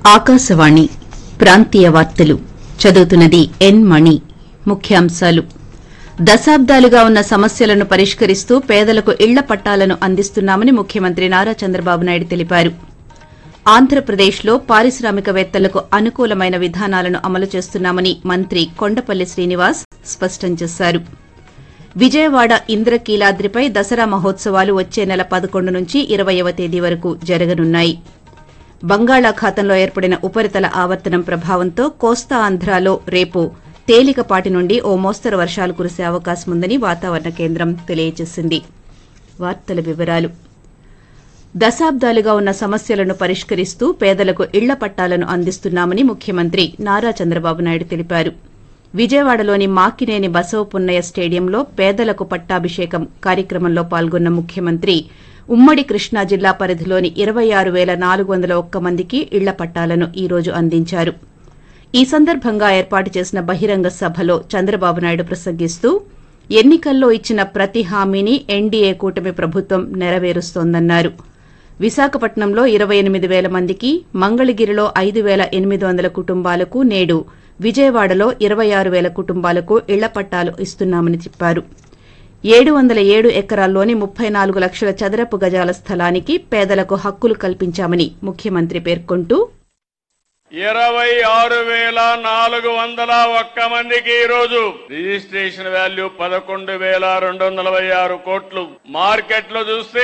ఆకాశవాణి ప్రాంతీయ వార్తలు చదువుతున్నది ఎన్ మణి. ముఖ్యాంశాలు. దశాబ్దాలుగా ఉన్న సమస్యలను పరిష్కరిస్తూ పేదలకు ఇళ్ల పట్టాలను అందిస్తున్నామని ముఖ్యమంత్రి నారా చంద్రబాబు నాయుడు తెలిపారు. ఆంధ్రప్రదేశ్లో పారిశ్రామికవేత్తలకు అనుకూలమైన విధానాలను అమలు చేస్తున్నామని మంత్రి కొండపల్లి శ్రీనివాస్ స్పష్టం చేశారు. విజయవాడ ఇంద్రకీలాద్రిపై దసరా మహోత్సవాలు వచ్చే నెల 11 నుంచి 20వ తేదీ వరకు జరగనున్నాయి. బంగాళాఖాతంలో ఏర్పడిన ఉపరితల ఆవర్తనం ప్రభావంతో కోస్తా ఆంధ్రాలో రేపు తేలికపాటి నుండి ఓ మోస్తరు వర్షాలు కురిసే అవకాశముందని వాతావరణ కేంద్రం తెలియజేసింది. వార్తల వివరాలు. దశాబ్దాలుగా ఉన్న సమస్యలను పరిష్కరిస్తూ పేదలకు ఇళ్ల పట్టాలను అందిస్తున్నామని ముఖ్యమంత్రి నారా చంద్రబాబు నాయుడు తెలిపారు. విజయవాడలోని మాకినేని బసవపున్నయ్య స్టేడియంలో పేదలకు పట్టాభిషేకం కార్యక్రమంలో పాల్గొన్న ముఖ్యమంత్రి ఉమ్మడి కృష్ణా జిల్లా పరిధిలోని 26,401 మందికి ఇళ్ల పట్టాలను ఈ రోజు అందించారు. ఈ సందర్భంగా ఏర్పాటు చేసిన బహిరంగ సభలో చంద్రబాబు నాయుడు ప్రసంగిస్తూ ఎన్నికల్లో ఇచ్చిన ప్రతి హామీని ఎన్డీఏ కూటమి ప్రభుత్వం నెరవేరుస్తోందన్నారు. విశాఖపట్నంలో 28,000 మందికి, మంగళగిరిలో 5,800 కుటుంబాలకు, నేడు విజయవాడలో 26,000 కుటుంబాలకు ఇళ్ల పట్టాలు ఇస్తున్నామని చెప్పారు. 707 ఎకరాల్లోని 34 లక్షల చదరపు గజాల స్థలానికి పేదలకు హక్కులు కల్పించామని ముఖ్యమంత్రి పేర్కొంటూ 26,401 మందికి ఈ రోజు రిజిస్ట్రేషన్ వాల్యూ 11,246 కోట్లు. మార్కెట్ లో చూస్తే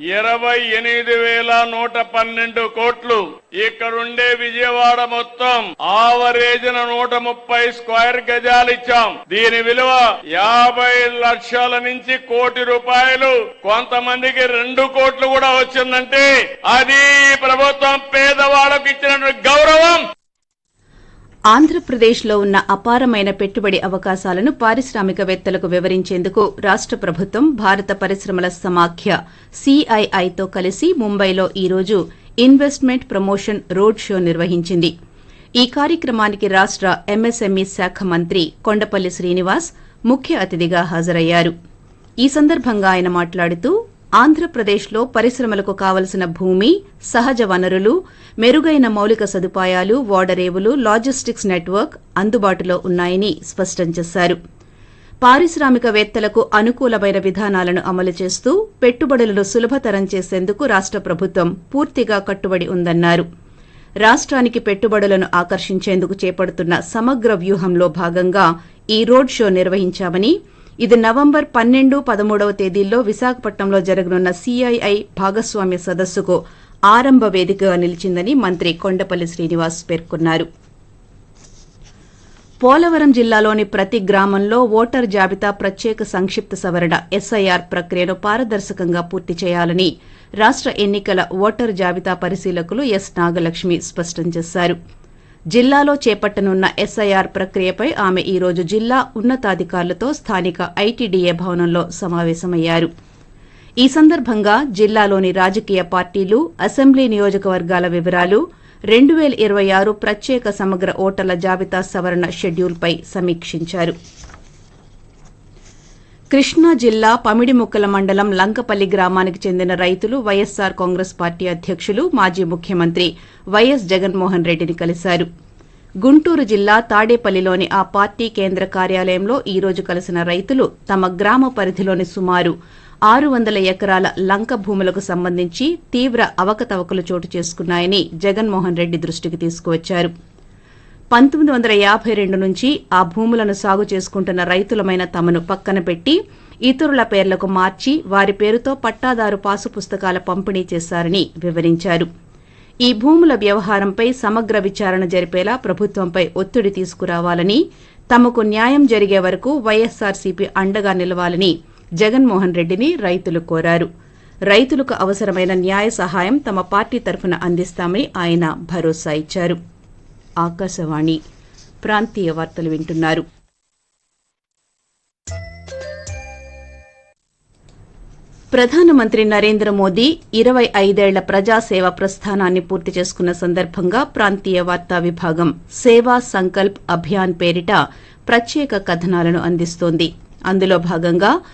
28,112 కోట్లు. ఇక్కడుండే విజయవాడ మొత్తం ఆవరేజ్న 130 స్క్వేర్ గజాలు ఇచ్చాం. దీని విలువ 50 లక్షల నుంచి కోటి రూపాయలు, కొంతమందికి 2 కోట్లు కూడా వచ్చిందంటే అది ప్రభుత్వం పేదవాళ్లకు ఇచ్చినటువంటి గౌరవం. ఆంధ్రప్రదేశ్లో ఉన్న అపారమైన పెట్టుబడి అవకాశాలను పారిశ్రామికవేత్తలకు వివరించేందుకు రాష్ట ప్రభుత్వం భారత పరిశ్రమల సమాఖ్య సిఐఐతో కలిసి ముంబైలో ఈ రోజు ఇన్వెస్ట్మెంట్ ప్రమోషన్ రోడ్ షో నిర్వహించింది. ఈ కార్యక్రమానికి రాష్ట ఎంఎస్ఎంఈ శాఖ మంత్రి కొండపల్లి శ్రీనివాస్ ముఖ్య అతిథిగా హాజరయ్యారు. ఈ సందర్భంగా ఆయన మాట్లాడుతూ ఆంధ్రప్రదేశ్లో పరిశ్రమలకు కావలసిన భూమి, సహజ వనరులు, మెరుగైన మౌలిక సదుపాయాలు, ఓడరేవులు, లాజిస్టిక్స్ నెట్వర్క్ అందుబాటులో ఉన్నాయని స్పష్టం చేశారు. పారిశ్రామికవేత్తలకు అనుకూలమైన విధానాలను అమలు చేస్తూ పెట్టుబడులను సులభతరం చేసేందుకు రాష్ట ప్రభుత్వం పూర్తిగా కట్టుబడి ఉందన్నారు. రాష్ట్రానికి పెట్టుబడులను ఆకర్షించేందుకు చేపడుతున్న సమగ్ర వ్యూహంలో భాగంగా ఈ రోడ్ షో నిర్వహించామని, ఇది నవంబర్ 12, 13వ తేదీల్లో విశాఖపట్నంలో జరగనున్న సిఐఐ భాగస్వామ్య సదస్సుకు ఆరంభ వేదికగా నిలిచిందని మంత్రి కొండపల్లి శ్రీనివాస్ పేర్కొన్నారు. పోలవరం జిల్లాలోని ప్రతి గ్రామంలో ఓటర్ జాబితా ప్రత్యేక సంక్షిప్త సవరణ ఎస్ఐఆర్ ప్రక్రియను పారదర్శకంగా పూర్తి చేయాలని రాష్ట ఎన్నికల ఓటర్ జాబితా పరిశీలకులు ఎస్ నాగలక్ష్మి స్పష్టం చేశారు. జిల్లాలో చేపట్టనున్న ఎస్ఐఆర్ ప్రక్రియపై ఆమె ఈ రోజు జిల్లా ఉన్నతాధికారులతో స్థానిక ఐటీడీఏ భవనంలో సమావేశమయ్యారు. ఈ సందర్భంగా జిల్లాలోని రాజకీయ పార్టీలు, అసెంబ్లీ నియోజకవర్గాల వివరాలు, 2026 ప్రత్యేక సమగ్ర ఓటర్ల జాబితా సవరణ షెడ్యూల్పై సమీక్షించారు. కృష్ణా జిల్లా పమిడిముక్కల మండలం లంకపల్లి గ్రామానికి చెందిన రైతులు వైఎస్సార్ కాంగ్రెస్ పార్టీ అధ్యకులు, మాజీ ముఖ్యమంత్రి వైఎస్ జగన్మోహన్ రెడ్డిని కలిశారు. గుంటూరు జిల్లా తాడేపల్లిలోని ఆ పార్టీ కేంద్ర కార్యాలయంలో ఈ రోజు కలిసిన రైతులు తమ గ్రామ పరిధిలోని సుమారు 600 ఎకరాల లంక భూములకు సంబంధించి తీవ్ర అవకతవకలు చోటు చేసుకున్నాయని జగన్మోహన్ రెడ్డి దృష్టికి తీసుకువచ్చారు. 1952 నుంచి ఆ భూములను సాగు చేసుకుంటున్న రైతులమైన తమను పక్కన పెట్టి ఇతరుల పేర్లకు మార్చి వారి పేరుతో పట్టాదారు పాసు పుస్తకాల పంపిణీ చేశారని వివరించారు. ఈ భూముల వ్యవహారంపై సమగ్ర విచారణ జరిపేలా ప్రభుత్వంపై ఒత్తిడి తీసుకురావాలని, తమకు న్యాయం జరిగే వరకు వైఎస్సార్సీపీ అండగా నిలవాలని జగన్మోహన్ రెడ్డిని రైతులు కోరారు. రైతులకు అవసరమైన న్యాయ సహాయం తమ పార్టీ తరఫున అందిస్తామని ఆయన భరోసా ఇచ్చారు. ఆకాశవాణి ప్రాంతీయ వార్తలు వింటున్నారు. ప్రధానమంత్రి నరేంద్ర మోదీ 25 ఏళ్ల ప్రజాసేవ ప్రస్థానాన్ని పూర్తి చేసుకున్న సందర్భంగా ప్రాంతీయ వార్తా విభాగం సేవా సంకల్ప్ అభియాన్ పేరిట ప్రత్యేక కథనాలను అందిస్తోంది. అందులో భాగంగా